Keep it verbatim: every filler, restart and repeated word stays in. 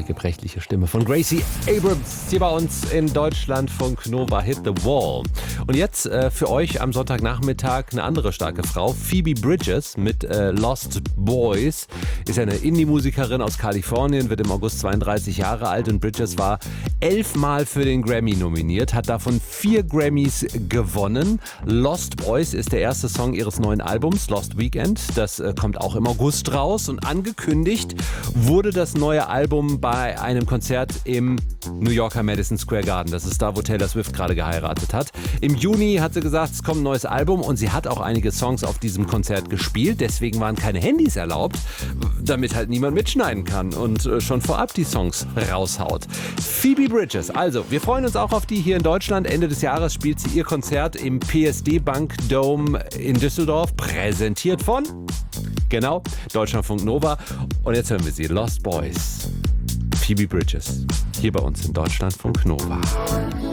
gebrechliche Stimme von Gracie Abrams hier bei uns in Deutschlandfunk Nova Hit the Wall. Und jetzt äh, für euch am Sonntagnachmittag eine andere starke Frau, Phoebe Bridgers mit äh, Lost Boys. Ist eine Indie-Musikerin aus Kalifornien, wird im August zweiunddreißig Jahre alt und Bridgers war elfmal für den Grammy nominiert, hat davon vier Grammys gewonnen. Lost Boys ist der erste Song ihres neuen Albums, Lost Weekend. Das äh, kommt auch im August raus und angekündigt wurde das neue Album bei einem Konzert im New Yorker Madison Square Garden. Das ist da, wo Taylor Swift gerade geheiratet hat. Im Juni hat sie gesagt, es kommt ein neues Album und sie hat auch einige Songs auf diesem Konzert gespielt. Deswegen waren keine Handys erlaubt, damit halt niemand mitschneiden kann und äh, schon vorab die Songs raushaut. Phoebe Bridgers, also wir freuen uns auch auf die hier in Deutschland. Ende des Jahres spielt sie ihr Konzert im P S D Bank Dome in Düsseldorf, präsentiert von, genau, Deutschlandfunk Nova. Und jetzt hören wir sie, Lost Boys, Phoebe Bridgers, hier bei uns in Deutschlandfunk Nova.